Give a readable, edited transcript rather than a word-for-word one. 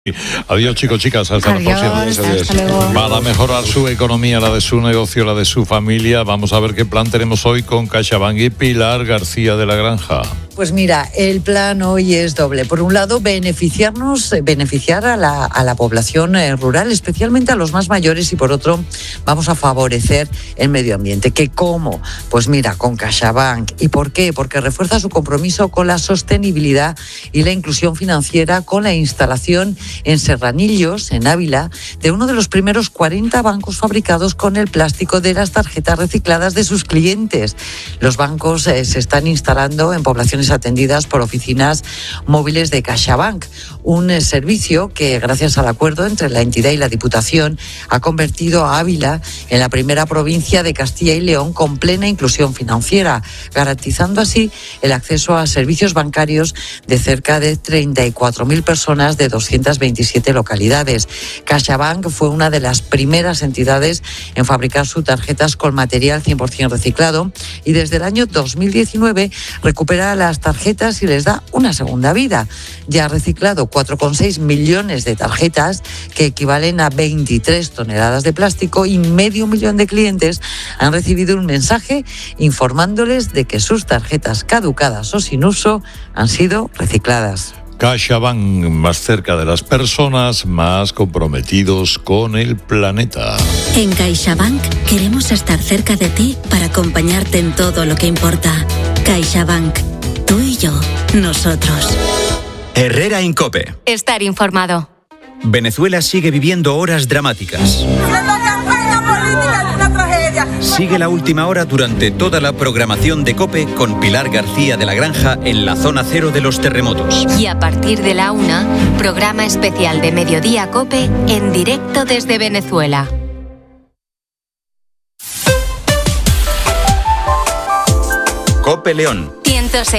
Adiós, chicos, chicas, hasta la próxima. Hasta luego. Para mejorar su economía, la de su negocio, la de su familia, vamos a ver qué plan tenemos hoy con CaixaBank y Pilar García de la Granja. Pues mira, el plan hoy es doble. Por un lado, beneficiar a la población rural, especialmente a los más mayores, y por otro, vamos a favorecer el medio ambiente. ¿Qué cómo? Pues mira, con CaixaBank. ¿Y por qué? Porque refuerza su compromiso con la sostenibilidad y la inclusión financiera con la instalación en Serranillos, en Ávila, de uno de los primeros 40 bancos fabricados con el plástico de las tarjetas recicladas de sus clientes. Los bancos se están instalando en poblaciones atendidas por oficinas móviles de CaixaBank, un servicio que, gracias al acuerdo entre la entidad y la Diputación, ha convertido a Ávila en la primera provincia de Castilla y León con plena inclusión financiera, garantizando así el acceso a servicios bancarios de cerca de 34.000 personas de 227 localidades. CaixaBank fue una de las primeras entidades en fabricar sus tarjetas con material 100% reciclado y desde el año 2019 recupera las tarjetas y les da una segunda vida. Ya ha reciclado 4,6 millones de tarjetas, que equivalen a 23 toneladas de plástico, y 500.000 de clientes han recibido un mensaje informándoles de que sus tarjetas caducadas o sin uso han sido recicladas. CaixaBank, más cerca de las personas, más comprometidos con el planeta. En CaixaBank queremos estar cerca de ti para acompañarte en todo lo que importa. CaixaBank, tú y yo, nosotros. Herrera Incope. Estar informado. Venezuela sigue viviendo horas dramáticas. Sigue la última hora durante toda la programación de COPE con Pilar García de la Granja en la zona cero de los terremotos. Y a partir de la 1, programa especial de Mediodía COPE en directo desde Venezuela. COPE León. 106.